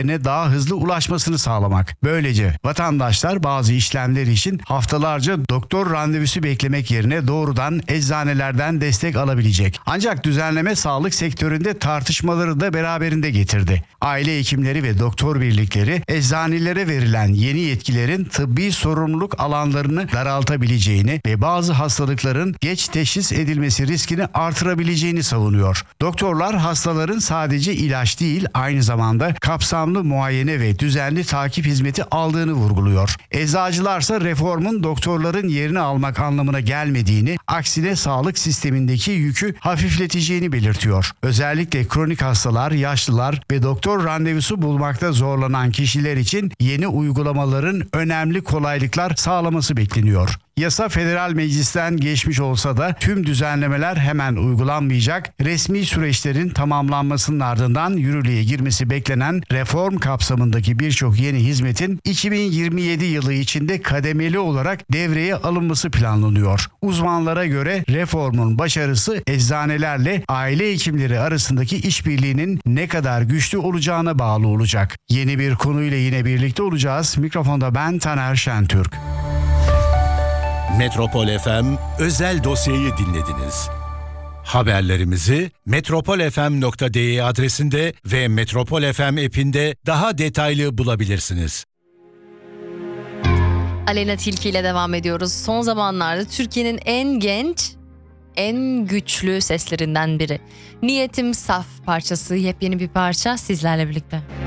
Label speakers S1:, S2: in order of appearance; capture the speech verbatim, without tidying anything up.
S1: daha hızlı ulaşmasını sağlamak. Böylece vatandaşlar bazı işlemler için haftalarca doktor randevusu beklemek yerine doğrudan eczanelerden destek alabilecek. Ancak düzenleme sağlık sektöründe tartışmaları da beraberinde getirdi. Aile hekimleri ve doktor birlikleri eczanelere verilen yeni yetkilerin tıbbi sorumluluk alanlarını daraltabileceğini ve bazı hastalıkların geç teşhis edilmesi riskini artırabileceğini savunuyor. Doktorlar hastaların sadece ilaç değil, aynı zamanda kapsamlı muayene ve düzenli takip hizmeti aldığını vurguluyor. Eczacılarsa reformun doktorların yerini almak anlamına gelmediğini, aksine sağlık sistemindeki yükü hafifleteceğini belirtiyor. Özellikle kronik hastalar, yaşlılar ve doktor randevusu bulmakta zorlanan kişiler için yeni uygulamaların önemli kolaylıklar sağlaması bekleniyor. Yasa federal meclisten geçmiş olsa da tüm düzenlemeler hemen uygulanmayacak. Resmi süreçlerin tamamlanmasının ardından yürürlüğe girmesi beklenen reform kapsamındaki birçok yeni hizmetin iki bin yirmi yedi yılı içinde kademeli olarak devreye alınması planlanıyor. Uzmanlara göre reformun başarısı eczanelerle aile hekimleri arasındaki işbirliğinin ne kadar güçlü olacağına bağlı olacak. Yeni bir konuyla yine birlikte olacağız. Mikrofonda ben Taner Şentürk.
S2: Metropol F M özel dosyayı dinlediniz. Haberlerimizi metropol f m nokta d e adresinde ve Metropol F M app'inde daha detaylı bulabilirsiniz.
S3: Aleyna Tilki ile devam ediyoruz. Son zamanlarda Türkiye'nin en genç, en güçlü seslerinden biri. Niyetim Saf parçası, yepyeni bir parça sizlerle birlikte.